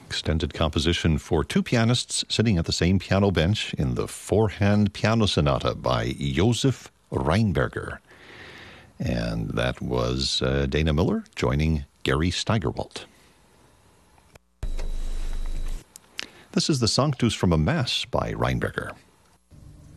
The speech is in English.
Extended composition for two pianists sitting at the same piano bench in the Four-Hand Piano Sonata by Josef Rheinberger. And that was Dana Miller joining Gary Steigerwalt. This is the Sanctus from a Mass by Rheinberger.